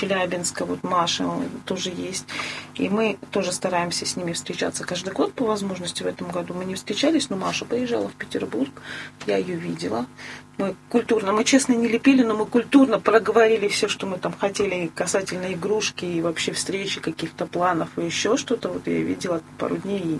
Челябинска, вот Маша тоже есть. И мы тоже стараемся с ними встречаться каждый год по возможности. В этом году мы не встречались, но Маша поезжала в Петербург, я ее видела. Мы честно не лепили, но мы культурно проговорили все, что мы там хотели касательно игрушки и вообще встречи, каких-то планов и еще что-то. Вот я видела пару дней.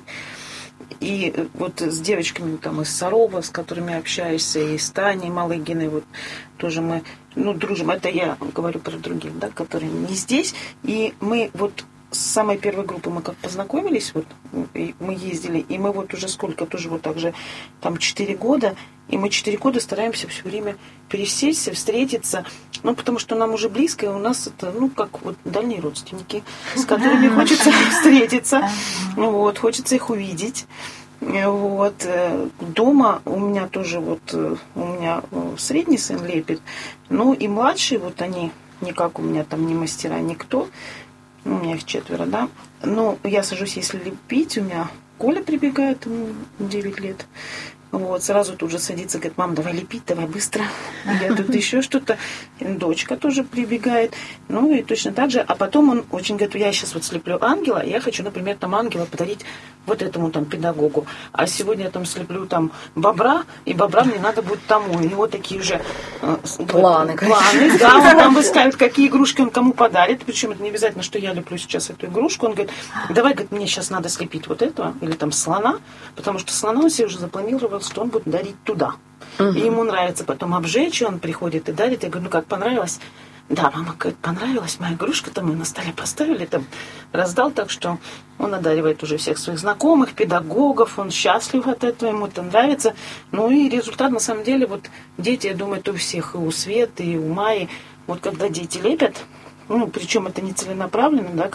И вот с девочками там из Сарова, с которыми общаешься, и с Таней Малыгиной, вот тоже мы, дружим. Это я говорю про других, да, которые не здесь. И мы вот с самой первой группы мы как познакомились, вот, и мы ездили, и мы вот уже сколько, тоже вот так же, там 4 года, и мы 4 года стараемся все время пересечься, встретиться, потому что нам уже близко, и у нас это, как вот дальние родственники, с которыми хочется встретиться, хочется их увидеть. Вот. Дома у меня тоже у меня средний сын лепит, и младший, вот они, никак у меня там не мастера, никто, у меня их 4, да. Но я сажусь, если лепить, у меня Коля прибегает, ему 9 лет. Вот, сразу тут же садится, говорит: мам, давай лепить, давай быстро. Я тут еще что-то. Дочка тоже прибегает. И точно так же. А потом он очень говорит: я сейчас вот слеплю ангела, я хочу, например, там ангела подарить вот этому там педагогу. А сегодня я там слеплю там бобра, и бобра мне надо будет тому. И вот такие уже планы. Да, он там выставит, какие игрушки он кому подарит. Причем это не обязательно, что я леплю сейчас эту игрушку. Он говорит: давай, мне сейчас надо слепить вот этого, или там слона, потому что слона он себе уже запланировал, что он будет дарить туда. И ему нравится потом обжечь, он приходит и дарит. Я говорю: как понравилось? Да, мама говорит: понравилась моя игрушка, там мы на столе поставили, там раздал, так что он одаривает уже всех своих знакомых, педагогов, он счастлив от этого, ему это нравится. И результат, на самом деле, вот дети, я думаю, это у всех, и у Светы, и у Майи, вот когда дети лепят, причем это не целенаправленно, да,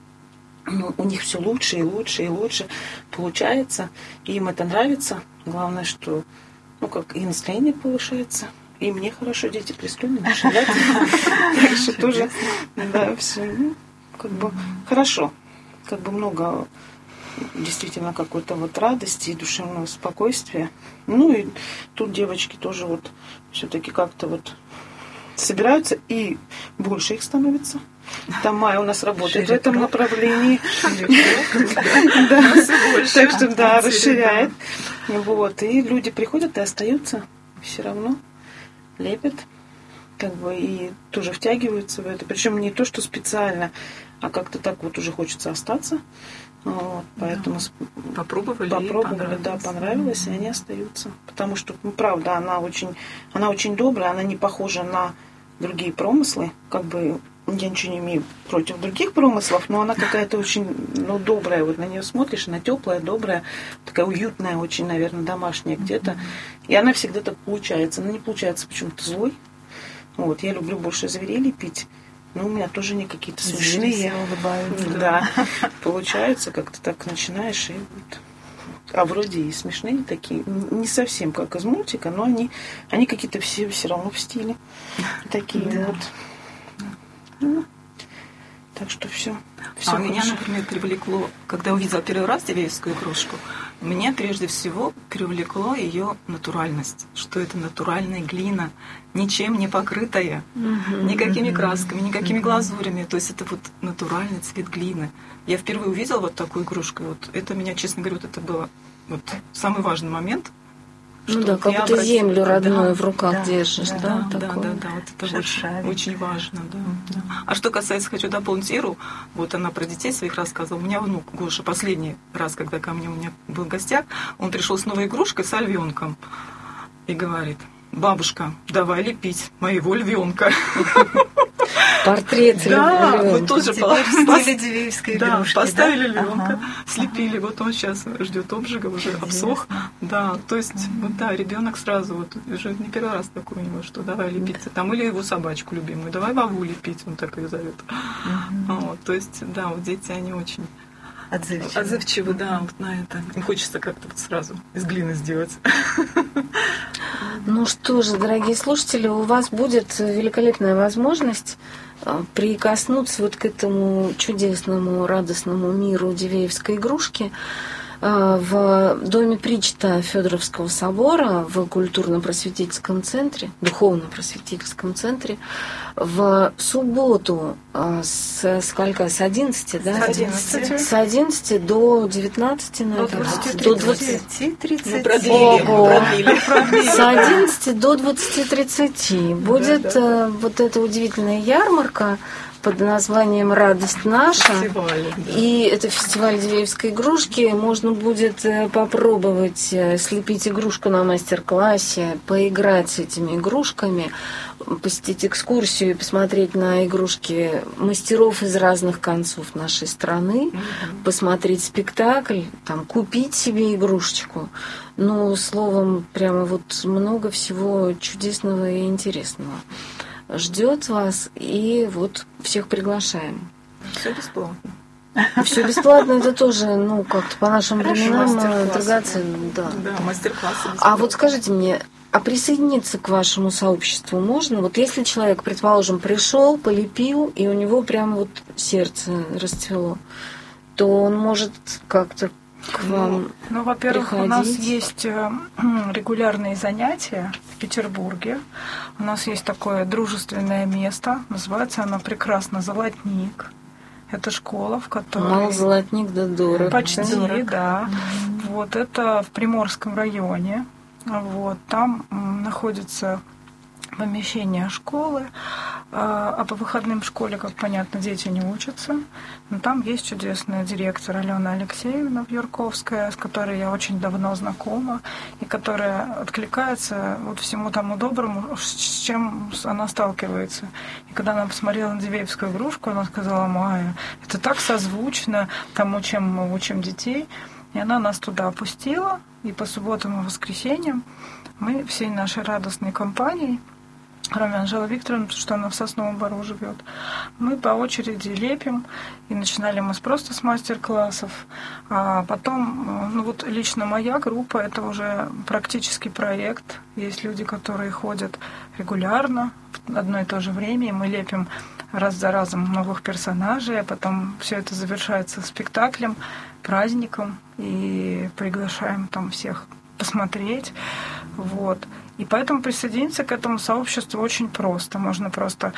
у них все лучше и лучше и лучше получается, и им это нравится. Главное, что, как и настроение повышается, и мне хорошо, дети пристойные, наши, да? Так что тоже, да, все, хорошо, много действительно какой-то радости и душевного спокойствия. И тут девочки тоже все-таки как-то собираются, и больше их становится. Там Майя у нас работает в этом направлении. Так что, да, расширяет. И люди приходят и остаются все равно, лепят, и тоже втягиваются в это. Причем не то, что специально, а как-то так уже хочется остаться. Поэтому попробовали, да, понравилось, и они остаются. Потому что, правда, она очень добрая, она не похожа на другие промыслы. Я ничего не имею против других промыслов, но она какая-то очень, добрая. Вот на нее смотришь, она теплая, добрая, такая уютная, очень, наверное, домашняя где-то. И она всегда так получается. Она не получается почему-то злой. Я люблю больше зверей лепить. У меня тоже не какие-то смешные. Да, получается, как-то так начинаешь, а вроде и смешные такие. Не совсем как из мультика, но они какие-то все равно в стиле. Такие так что все. Меня, например, привлекло, когда увидела первый раз дивеевскую игрушку, меня прежде всего привлекло ее натуральность, что это натуральная глина, ничем не покрытая, никакими красками, никакими глазурями. То есть это натуральный цвет глины. Я впервые увидела такую игрушку. Это меня, честно говоря, это было самый важный момент. Как будто землю родную в руках держишь, да? Да, это очень важно, да. А что касается, хочу дополнить Иру, она про детей своих рассказывала. У меня внук Гоша последний раз, когда ко мне у меня был в гостях, он пришел с новой игрушкой, с львенком, и говорит: бабушка, давай лепить моего львенка. Портрет львенка. Да, мы тоже поставили да? львенка, слепили. Он сейчас ждет обжига, уже обсох. Да, то есть, ребенок сразу, уже не первый раз такой у него, что давай лепиться. Там или его собачку любимую, давай Вову лепить, он так ее зовет. То есть, да, дети, они очень отзывчивы, да, на это. Им хочется как-то сразу из глины сделать. Что же, дорогие слушатели, у вас будет великолепная возможность прикоснуться к этому чудесному, радостному миру дивеевской игрушки. в Доме Причта Федоровского собора в культурно-просветительском центре, духовно-просветительском центре в субботу с сколька? С 11, да? С 11 до 19, наверное. До 20-30. Продлили. С 11 до 20-30 будет вот эта удивительная ярмарка под названием «Радость наша». И это фестиваль Дивеевской игрушки. Можно будет попробовать слепить игрушку на мастер-классе, поиграть с этими игрушками, посетить экскурсию и посмотреть на игрушки мастеров из разных концов нашей страны, посмотреть спектакль, там, купить себе игрушечку. Ну, словом, прямо вот много всего чудесного и интересного ждет вас, и вот всех приглашаем. Все бесплатно. Все бесплатно, это тоже, ну, как-то по нашим временам драгоценно. Да, мастер-классы. А вот скажите мне, а присоединиться к вашему сообществу можно? Вот если человек, предположим, пришел, полепил, и у него прямо вот сердце расцвело, то он может как-то к вам во-первых, приходить? У нас есть регулярные занятия в Петербурге. У нас есть такое дружественное место. Называется оно прекрасно «Золотник». Это школа, в которой... Мал золотник, да дорого. Почти, да. Вот это в Приморском районе. Вот, там находится помещение школы, а по выходным в школе, как понятно, дети не учатся. Но там есть чудесная директор Алена Алексеевна Вьюрковская, с которой я очень давно знакома, и которая откликается вот всему тому доброму, с чем она сталкивается. И когда она посмотрела на Дивеевскую игрушку, она сказала: «Майя, это так созвучно тому, чем мы учим детей». И она нас туда опустила, и по субботам и воскресеньям мы всей нашей радостной компанией, кроме Анжелы Викторовны, потому что она в Сосновом Бору живет, мы по очереди лепим. И начинали мы просто с мастер-классов. А потом, ну вот лично моя группа, это уже практический проект. Есть люди, которые ходят регулярно, в одно и то же время, и мы лепим раз за разом новых персонажей, а потом все это завершается спектаклем, праздником, и приглашаем там всех посмотреть. Вот. И поэтому присоединиться к этому сообществу очень просто. Можно просто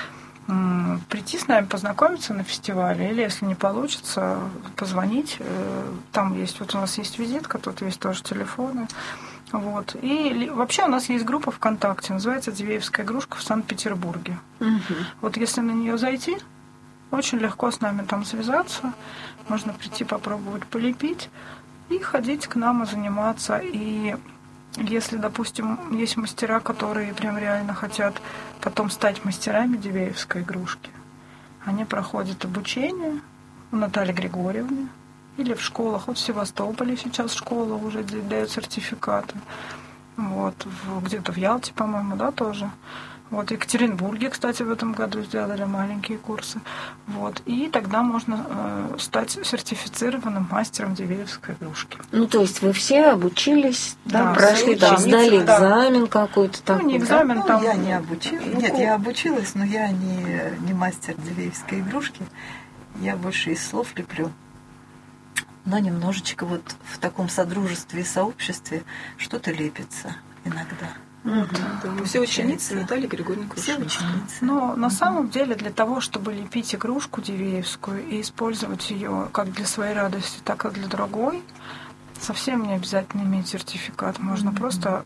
прийти с нами, познакомиться на фестивале, или, если не получится, позвонить. Там есть, вот у нас есть визитка, тут есть тоже телефоны. Вот. И вообще у нас есть группа ВКонтакте, называется «Дивеевская игрушка» в Санкт-Петербурге. Вот если на нее зайти, очень легко с нами там связаться. Можно прийти попробовать полепить и ходить к нам и заниматься. И если, допустим, есть мастера, которые прям реально хотят потом стать мастерами Дивеевской игрушки, они проходят обучение у Натальи Григорьевны или в школах. Вот в Севастополе сейчас школа уже дает сертификаты. Вот, где-то в Ялте, по-моему, да, тоже. Вот, в Екатеринбурге, кстати, в этом году сделали маленькие курсы. Вот, и тогда можно стать сертифицированным мастером Дивеевской игрушки. Ну, то есть вы все обучились, да, прошли, там, сдали экзамен какой-то такой. Ну, не экзамен, там... Я не обучилась. Нет, я обучилась, но я не мастер Дивеевской игрушки. Я больше из слов леплю. Но немножечко вот в таком содружестве и сообществе что-то лепится иногда. Все ученицы Натальи Григорьевны Крушевой. Но на самом деле для того, чтобы лепить игрушку дивеевскую и использовать ее как для своей радости, так и для другой, совсем не обязательно иметь сертификат. Можно просто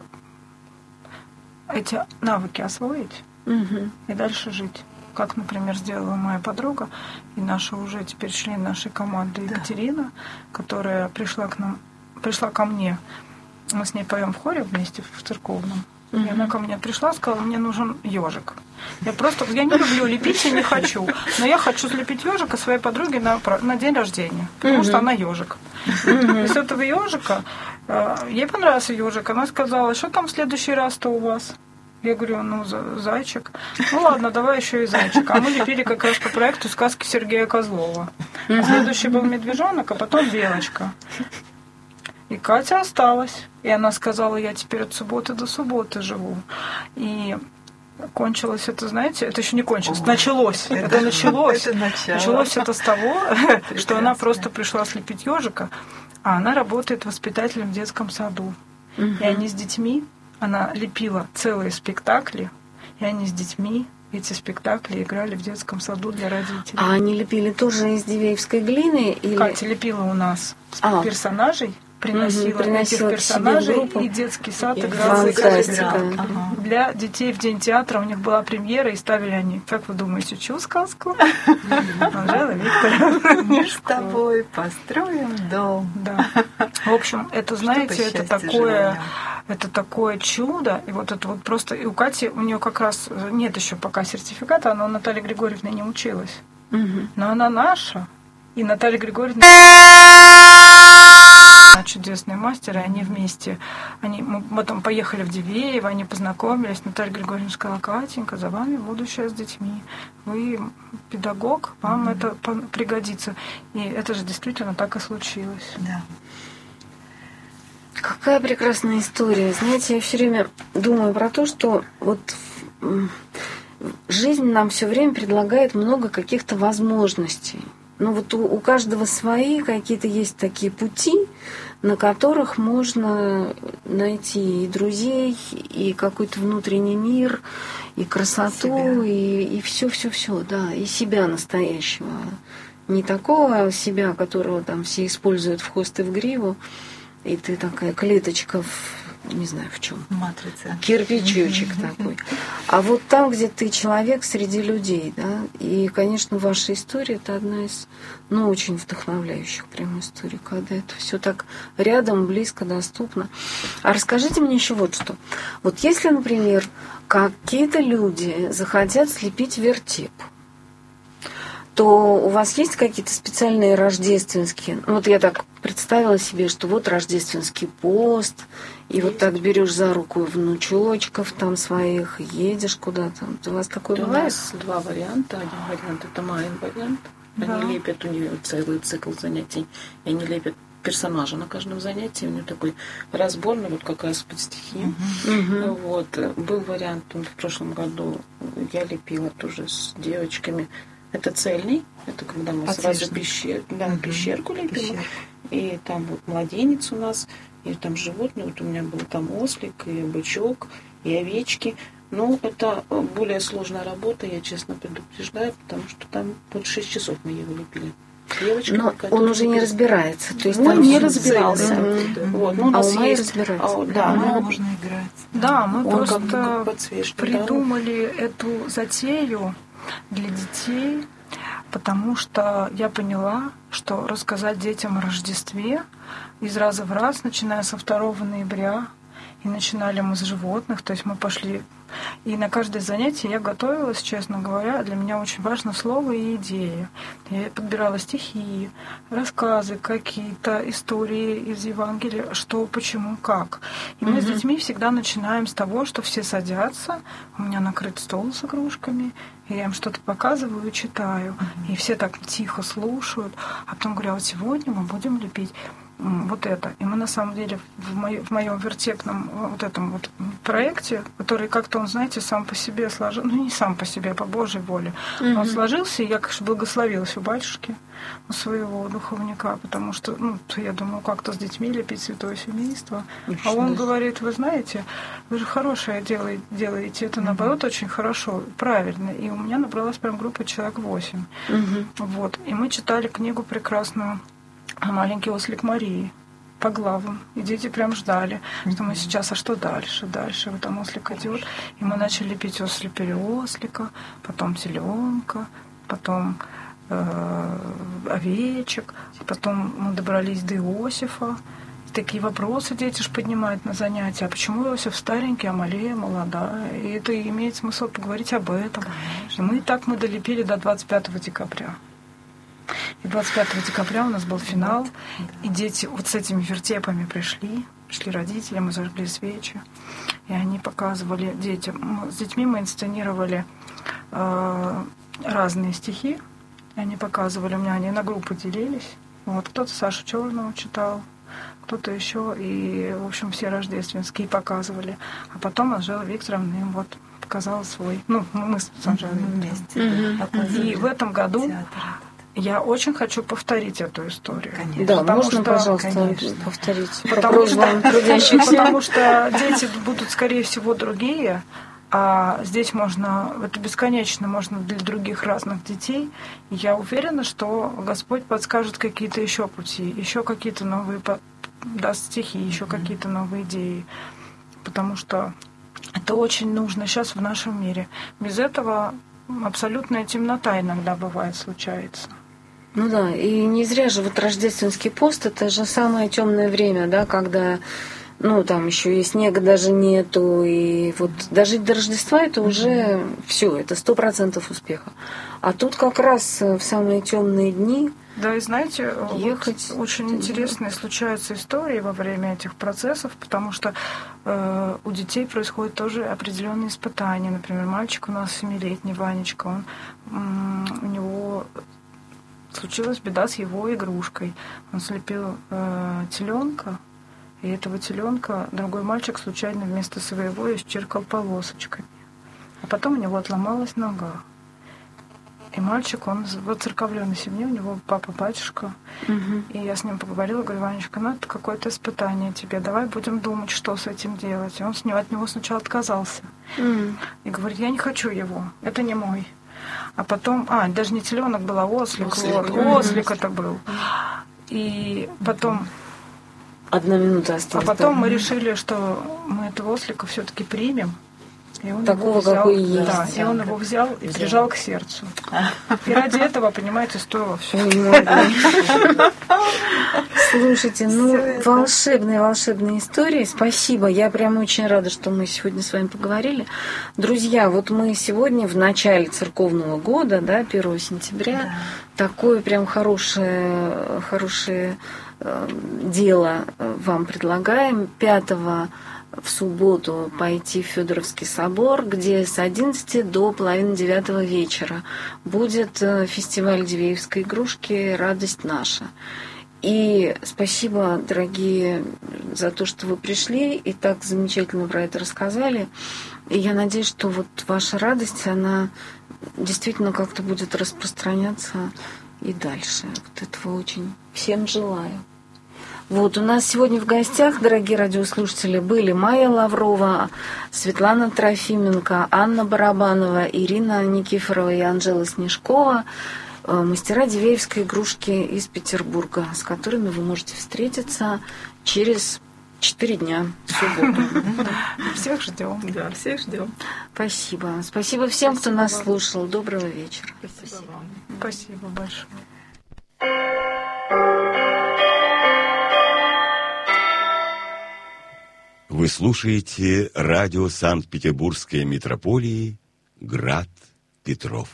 эти навыки освоить и дальше жить. Как, например, сделала моя подруга и наша уже теперь член нашей команды Екатерина, которая пришла ко мне. Мы с ней поем в хоре вместе в церковном. И она ко мне пришла, сказала: мне нужен ежик. Я не люблю лепить, я не хочу. Но я хочу слепить ежика своей подруге на день рождения, потому что она ежик. И с этого ежика, ей понравился ежик. Она сказала: что там в следующий раз-то у вас? Я говорю: ну, зайчик. Ну ладно, давай еще и зайчик. А мы лепили как раз по проекту сказки Сергея Козлова. А следующий был медвежонок, а потом белочка. И Катя осталась. И она сказала: я теперь от субботы до субботы живу. И кончилось это, знаете, это еще не кончилось, началось. Началось это с того, что она просто пришла слепить ежика. А она работает воспитателем в детском саду. И они с детьми, она лепила целые спектакли, и они с детьми эти спектакли играли в детском саду для родителей. А они лепили тоже из дивеевской глины? Или... Катя лепила у нас персонажей, приносила этих персонажей, и детский сад играл для детей в День театра. У них была премьера, и ставили они, как вы думаете, чью сказку? Анжела Викторовна. Мы с тобой построим дом. Да. В общем, это, знаете, это такое чудо. И вот это вот просто... И у Кати, у нее как раз нет еще пока сертификата, она у Натальи Григорьевны не училась. Но она наша. И Наталья Григорьевна чудесные мастеры, они вместе. Мы потом поехали в Дивеево, они познакомились. Наталья Григорьевна сказала: Катенька, за вами будущее с детьми. Вы педагог, вам это пригодится. И это же действительно так и случилось. Да. Какая прекрасная история. Знаете, я все время думаю про то, что вот жизнь нам все время предлагает много каких-то возможностей. Ну вот у каждого свои какие-то есть такие пути, на которых можно найти и друзей, и какой-то внутренний мир, и красоту, и все, да, и себя настоящего. Не такого себя, которого там все используют в хвост и в гриву, и ты такая клеточка не знаю в чем. Матрица. Кирпичочек такой. А вот там, где ты человек среди людей, да, и, конечно, ваша история — это одна из, очень вдохновляющих прям историй, когда это все так рядом, близко, доступно. А расскажите мне еще вот что. Вот если, например, какие-то люди захотят слепить вертеп, то у вас есть какие-то специальные рождественские... Вот я так представила себе, что вот рождественский пост, и есть. Вот так берешь за руку внучочков там своих, едешь куда-то. У вас такое бывает? У нас два варианта. Один вариант — это Майин вариант. Да. Они лепят, у нее целый цикл занятий, и они лепят персонажа на каждом занятии. У нее такой разборный, вот как раз под стихи. Вот. Был вариант, в прошлом году я лепила тоже с девочками. Это цельный, это когда мы сразу пещерку лепим, и там вот младенец у нас, и там животные, вот у меня был там ослик, и бычок, и овечки. Но это более сложная работа, я честно предупреждаю, потому что там вот 6 часов мы его лепили. Девочка, но он уже не разбирается. То есть он не разбирался. Вот, у нас есть... можно играть. Да, мы просто придумали эту затею для детей, потому что я поняла, что рассказать детям о Рождестве из раза в раз, начиная со 2 ноября, и начинали мы с животных, то есть мы пошли, и на каждое занятие я готовилась, честно говоря, для меня очень важно слово и идея. Я подбирала стихи, рассказы, какие-то истории из Евангелия, что, почему, как. И мы с детьми всегда начинаем с того, что все садятся, у меня накрыт стол с игрушками, и я им что-то показываю и читаю. И все так тихо слушают, а потом говорю: вот сегодня мы будем лепить вот это. И мы на самом деле в моем вертепном вот этом вот проекте, который как-то он, знаете, сам по себе сложился, не сам по себе, а по Божьей воле. Он сложился, и я, конечно, благословилась у батюшки, у своего духовника, потому что, я думаю, как-то с детьми лепить святое семейство. А он говорит: вы знаете, вы же хорошее делаете, это наоборот очень хорошо, правильно. И у меня набралась прям группа человек 8. Вот. И мы читали книгу прекрасную «Маленький ослик Марии» по главам. И дети прям ждали, что мы сейчас, а что дальше? Дальше вот там ослик идет. И мы начали лепить ослика, потом теленка, потом овечек, потом мы добрались до Иосифа. И такие вопросы дети ж поднимают на занятия. А почему Иосиф старенький, а Мария молодая? И это имеет смысл поговорить об этом. Конечно. И мы долепили до 25 декабря. И 25 декабря у нас был финал, и дети вот с этими вертепами пришли родители, мы зажгли свечи, и они показывали детям. С детьми мы инсценировали разные стихи, и они показывали, у меня они на группы делились. Вот, кто-то Сашу Черного читал, кто-то еще, и, в общем, все рождественские показывали. А потом Анжела Викторовна им вот показала свой, мы с Анжелой вместе. И в этом году Я очень хочу повторить эту историю. Конечно. Да, Потому можно, что, пожалуйста, конечно. повторить? Потому что, трудящихся. потому что дети будут, скорее всего, другие, а здесь можно, это бесконечно можно для других разных детей. И я уверена, что Господь подскажет какие-то еще пути, еще какие-то новые даст стихи, еще какие-то новые идеи. Потому что это очень нужно сейчас в нашем мире. Без этого абсолютная темнота иногда бывает, случается. Ну да, и не зря же вот рождественский пост, это же самое темное время, да, когда, ну, там еще и снега даже нету, и вот дожить до Рождества это уже все, это 100% успеха. А тут как раз в самые темные дни Да, и знаете, ехать. вот очень интересные случаются истории во время этих процессов, потому что у детей происходят тоже определенные испытания. Например, мальчик у нас 7-летний, Ванечка, у него случилась беда с его игрушкой. Он слепил теленка, и этого теленка другой мальчик случайно вместо своего исчеркал полосочками. А потом у него отломалась нога. И мальчик, он в воцерковленной семье, у него папа, батюшка. И я с ним поговорила, говорю: Ванечка, ну это какое-то испытание тебе, давай будем думать, что с этим делать. И он от него сначала отказался. И говорит: я не хочу его, это не мой. А потом, даже не теленок был, а ослик. Ослик это был. И потом... 1 минута осталась. А потом мы решили, что мы этого ослика все-таки примем. И он Такого, его взял, какой есть. Да, и он его взял и прижал к сердцу. И ради этого, понимаете, стоило все. Слушайте, волшебные истории. Спасибо. Я прям очень рада, что мы сегодня с вами поговорили. Друзья, вот мы сегодня в начале церковного года, да, 1 сентября, такое прям хорошее дело вам предлагаем. 5-го в субботу пойти в Федоровский собор, где с 11 до 8:30 вечера будет фестиваль Дивеевской игрушки «Радость наша». И спасибо, дорогие, за то, что вы пришли и так замечательно про это рассказали. И я надеюсь, что вот ваша радость, она действительно как-то будет распространяться и дальше. Вот этого очень всем желаю. Вот, у нас сегодня в гостях, дорогие радиослушатели, были Майя Лаврова, Светлана Трофименко, Анна Барабанова, Ирина Никифорова и Анжела Снежкова, мастера Дивеевской игрушки из Петербурга, с которыми вы можете встретиться через 4 дня, в субботу. Всех ждем. Да, всех ждем. Спасибо. Спасибо всем, кто нас слушал. Доброго вечера. Спасибо вам. Спасибо большое. Вы слушаете радио Санкт-Петербургской митрополии «Град Петров».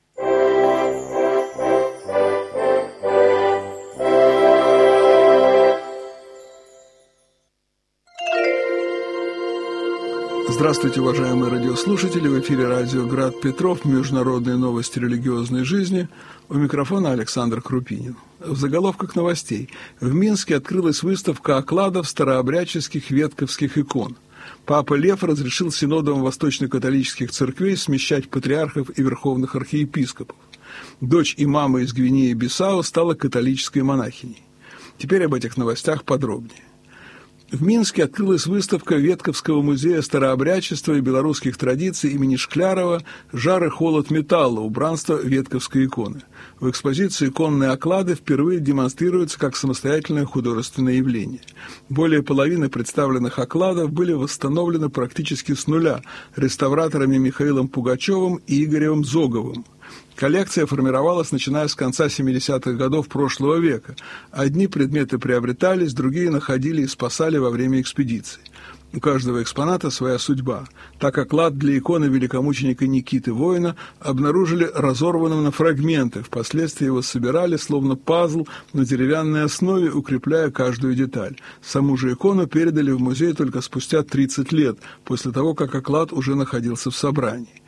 Здравствуйте, уважаемые радиослушатели! В эфире радио «Град Петров», международные новости религиозной жизни. У микрофона Александр Крупинин. В заголовках новостей. В Минске открылась выставка окладов старообрядческих ветковских икон. Папа Лев разрешил синодам восточно-католических церквей смещать патриархов и верховных архиепископов. Дочь имама из Гвинеи-Бисау стала католической монахиней. Теперь об этих новостях подробнее. В Минске открылась выставка Ветковского музея старообрядчества и белорусских традиций имени Шклярова «Жар и холод металла. Убранство ветковской иконы». В экспозиции иконные оклады впервые демонстрируются как самостоятельное художественное явление. Более половины представленных окладов были восстановлены практически с нуля реставраторами Михаилом Пугачевым и Игорем Зоговым. Коллекция формировалась, начиная с конца 70-х годов прошлого века. Одни предметы приобретались, другие находили и спасали во время экспедиций. У каждого экспоната своя судьба. Так оклад для иконы великомученика Никиты Воина обнаружили разорванным на фрагменты. Впоследствии его собирали, словно пазл, на деревянной основе, укрепляя каждую деталь. Саму же икону передали в музей только спустя 30 лет, после того, как оклад уже находился в собрании.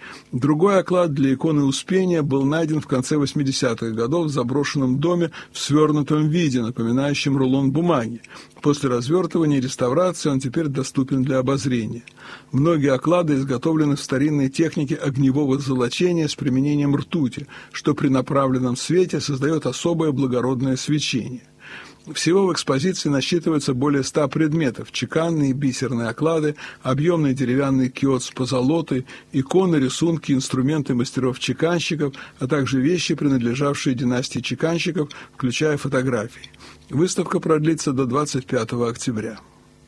Другой оклад для иконы Успения был найден в конце 80-х годов в заброшенном доме в свернутом виде, напоминающем рулон бумаги. После развертывания и реставрации он теперь доступен для обозрения. Многие оклады изготовлены в старинной технике огневого золочения с применением ртути, что при направленном свете создает особое благородное свечение. Всего в экспозиции насчитывается более 100 предметов: чеканные и бисерные оклады, объемный деревянный киот с позолотой, иконы, рисунки, инструменты мастеров-чеканщиков, а также вещи, принадлежавшие династии чеканщиков, включая фотографии. Выставка продлится до 25 октября.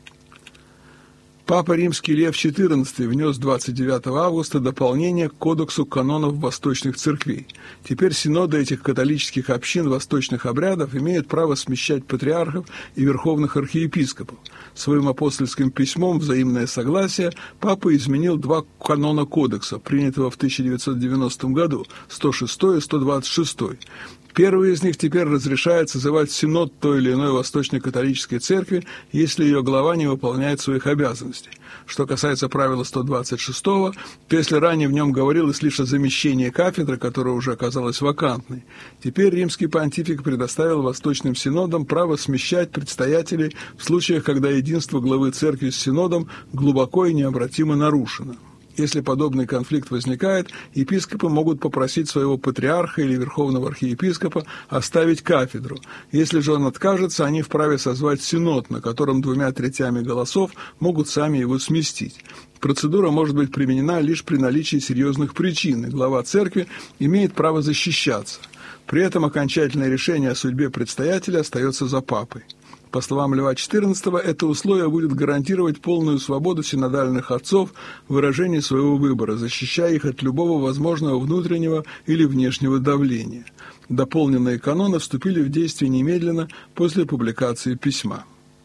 Папа Римский Лев XIV внес 29 августа дополнение к Кодексу канонов восточных церквей. Теперь синоды этих католических общин восточных обрядов имеют право смещать патриархов и верховных архиепископов. Своим апостольским письмом «Взаимное согласие» папа изменил 2 канона Кодекса, принятого в 1990 году, 106 и 126. Первый из них теперь разрешает созывать синод той или иной восточно-католической церкви, если ее глава не выполняет своих обязанностей. Что касается правила 126-го, то если ранее в нем говорилось лишь о замещении кафедры, которая уже оказалась вакантной, теперь римский понтифик предоставил восточным синодам право смещать предстоятелей в случаях, когда единство главы церкви с синодом глубоко и необратимо нарушено. Если подобный конфликт возникает, епископы могут попросить своего патриарха или верховного архиепископа оставить кафедру. Если же он откажется, они вправе созвать синод, на котором 2/3 голосов могут сами его сместить. Процедура может быть применена лишь при наличии серьезных причин, и глава церкви имеет право защищаться. При этом окончательное решение о судьбе предстоятеля остается за папой. По словам Льва XIV, это условие будет гарантировать полную свободу синодальных отцов в выражении своего выбора, защищая их от любого возможного внутреннего или внешнего давления. Дополненные каноны вступили в действие немедленно после публикации письма.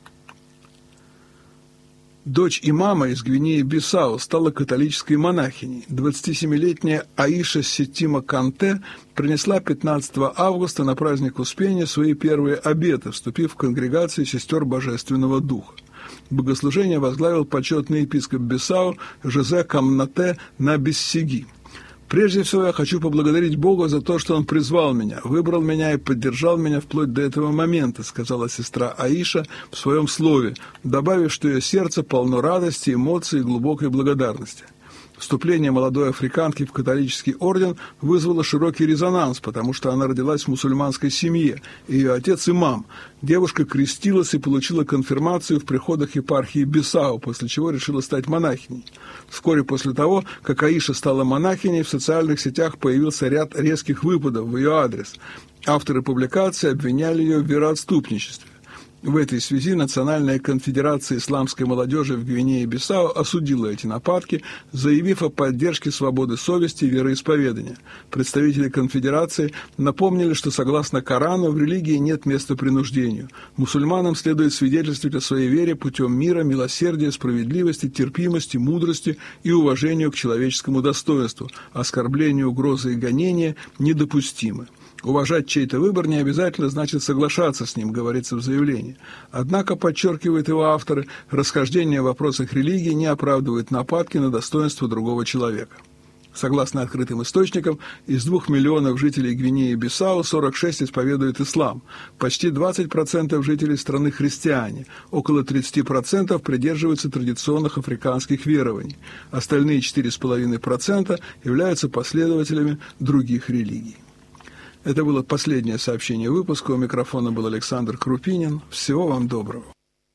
Дочь имама из Гвинеи-Бисау стала католической монахиней. 27-летняя Аиша Сеттима Канте принесла 15 августа на праздник Успения свои первые обеты, вступив в конгрегацию сестер Божественного Духа. Богослужение возглавил почетный епископ Бисау Жозе Камнате Набиссиги. «Прежде всего я хочу поблагодарить Бога за то, что Он призвал меня, выбрал меня и поддержал меня вплоть до этого момента», сказала сестра Аиша в своем слове, добавив, что ее сердце полно радости, эмоций и глубокой благодарности. Вступление молодой африканки в католический орден вызвало широкий резонанс, потому что она родилась в мусульманской семье, и ее отец имам. Девушка крестилась и получила конфирмацию в приходах епархии Бисау, после чего решила стать монахиней. Вскоре после того, как Аиша стала монахиней, в социальных сетях появился ряд резких выпадов в ее адрес. Авторы публикации обвиняли ее в вероотступничестве. В этой связи Национальная конфедерация исламской молодежи в Гвинее-Бисау осудила эти нападки, заявив о поддержке свободы совести и вероисповедания. Представители конфедерации напомнили, что согласно Корану в религии нет места принуждению. Мусульманам следует свидетельствовать о своей вере путем мира, милосердия, справедливости, терпимости, мудрости и уважению к человеческому достоинству. Оскорбление, угрозы и гонения недопустимы. Уважать чей-то выбор не обязательно значит соглашаться с ним, говорится в заявлении. Однако, подчеркивают его авторы, расхождение в вопросах религии не оправдывает нападки на достоинство другого человека. Согласно открытым источникам, из 2 миллионов жителей Гвинеи-Бисау 46 исповедуют ислам. Почти 20% жителей страны христиане, около 30% придерживаются традиционных африканских верований. Остальные 4,5% являются последователями других религий. Это было последнее сообщение выпуска. У микрофона был Александр Крупинин. Всего вам доброго.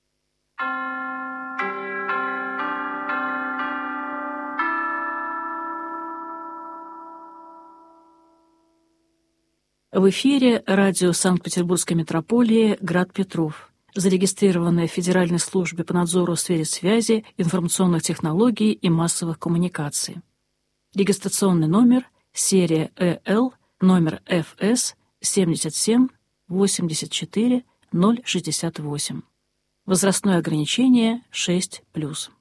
В эфире радио Санкт-Петербургской метрополии «Град Петров», зарегистрированное в Федеральной службе по надзору в сфере связи, информационных технологий и массовых коммуникаций. Регистрационный номер, серия ЭЛ, номер ФС 77 84 068. Возрастное ограничение 6+.